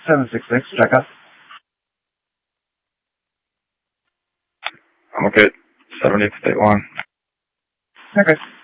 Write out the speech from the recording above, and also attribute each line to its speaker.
Speaker 1: 766, check up.
Speaker 2: I'm okay. 78 State Line.
Speaker 1: Okay.